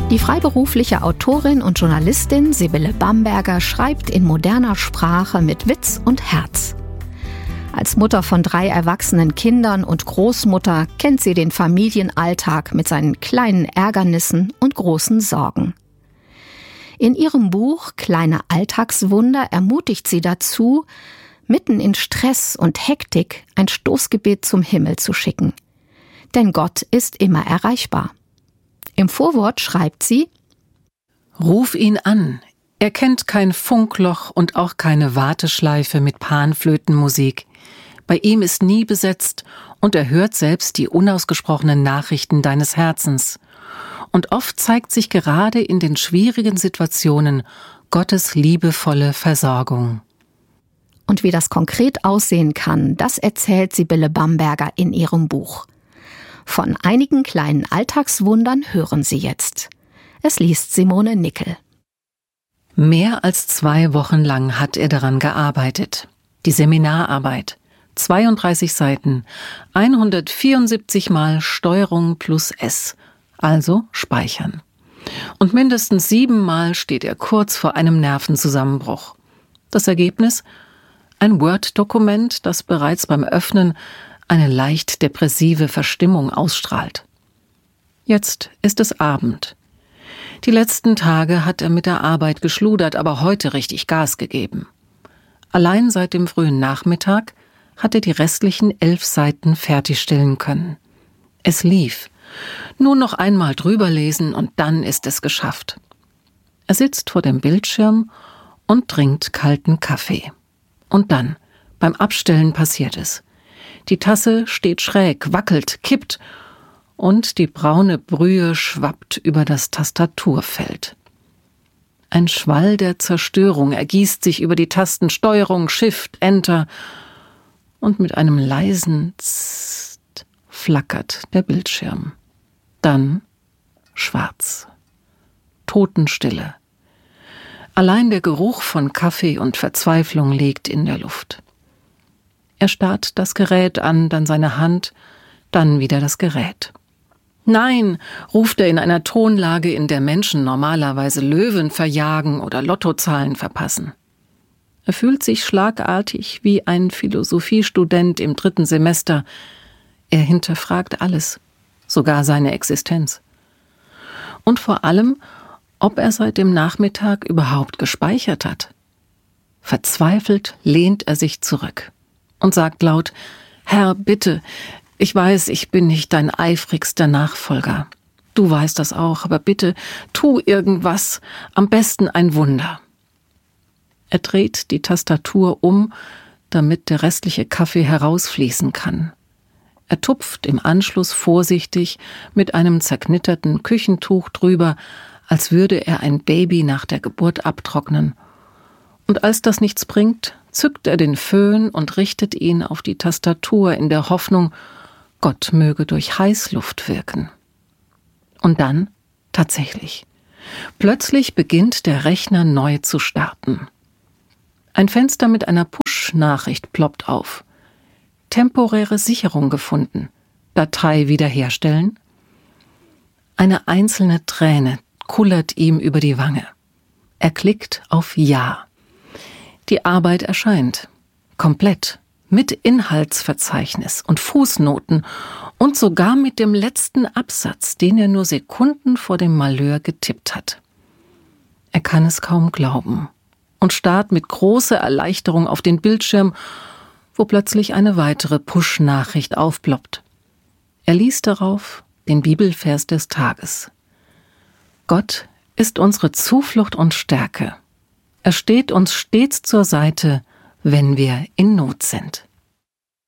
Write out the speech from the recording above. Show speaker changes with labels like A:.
A: Die freiberufliche Autorin und Journalistin Sibylle Bamberger schreibt in moderner Sprache mit Witz und Herz. Als Mutter von 3 erwachsenen Kindern und Großmutter kennt sie den Familienalltag mit seinen kleinen Ärgernissen und großen Sorgen. In ihrem Buch »Kleine Alltagswunder« ermutigt sie dazu, mitten in Stress und Hektik ein Stoßgebet zum Himmel zu schicken. Denn Gott ist immer erreichbar. Im Vorwort schreibt sie:
B: Ruf ihn an. Er kennt kein Funkloch und auch keine Warteschleife mit Panflötenmusik. Bei ihm ist nie besetzt und er hört selbst die unausgesprochenen Nachrichten deines Herzens. Und oft zeigt sich gerade in den schwierigen Situationen Gottes liebevolle Versorgung.
A: Und wie das konkret aussehen kann, das erzählt Sibylle Bamberger in ihrem Buch. Von einigen kleinen Alltagswundern hören Sie jetzt. Es liest Simone Nickel.
B: Mehr als 2 Wochen lang hat er daran gearbeitet. Die Seminararbeit. 32 Seiten, 174 Mal Steuerung plus S, also speichern. Und mindestens 7 Mal steht er kurz vor einem Nervenzusammenbruch. Das Ergebnis? Ein Word-Dokument, das bereits beim Öffnen eine leicht depressive Verstimmung ausstrahlt. Jetzt ist es Abend. Die letzten Tage hat er mit der Arbeit geschludert, aber heute richtig Gas gegeben. Allein seit dem frühen Nachmittag hat er die restlichen 11 Seiten fertigstellen können. Es lief. Nur noch einmal drüber lesen und dann ist es geschafft. Er sitzt vor dem Bildschirm und trinkt kalten Kaffee. Und dann, beim Abstellen passiert es. Die Tasse steht schräg, wackelt, kippt und die braune Brühe schwappt über das Tastaturfeld. Ein Schwall der Zerstörung ergießt sich über die Tasten Steuerung, Shift, Enter und mit einem leisen Zzt flackert der Bildschirm. Dann schwarz. Totenstille. Allein der Geruch von Kaffee und Verzweiflung liegt in der Luft. Er starrt das Gerät an, dann seine Hand, dann wieder das Gerät. Nein, ruft er in einer Tonlage, in der Menschen normalerweise Löwen verjagen oder Lottozahlen verpassen. Er fühlt sich schlagartig wie ein Philosophiestudent im 3. Semester. Er hinterfragt alles, sogar seine Existenz. Und vor allem, ob er seit dem Nachmittag überhaupt gespeichert hat. Verzweifelt lehnt er sich zurück und sagt laut: Herr, bitte, ich weiß, ich bin nicht dein eifrigster Nachfolger. Du weißt das auch, aber bitte, tu irgendwas, am besten ein Wunder. Er dreht die Tastatur um, damit der restliche Kaffee herausfließen kann. Er tupft im Anschluss vorsichtig mit einem zerknitterten Küchentuch drüber, als würde er ein Baby nach der Geburt abtrocknen. Und als das nichts bringt, zückt er den Föhn und richtet ihn auf die Tastatur in der Hoffnung, Gott möge durch Heißluft wirken. Und dann, tatsächlich, plötzlich beginnt der Rechner neu zu starten. Ein Fenster mit einer Push-Nachricht ploppt auf. Temporäre Sicherung gefunden. Datei wiederherstellen. Eine einzelne Träne kullert ihm über die Wange. Er klickt auf Ja. Die Arbeit erscheint. Komplett. Mit Inhaltsverzeichnis und Fußnoten und sogar mit dem letzten Absatz, den er nur Sekunden vor dem Malheur getippt hat. Er kann es kaum glauben und starrt mit großer Erleichterung auf den Bildschirm, wo plötzlich eine weitere Push-Nachricht aufploppt. Er liest darauf den Bibelvers des Tages. Gott ist unsere Zuflucht und Stärke. Er steht uns stets zur Seite, wenn wir in Not sind.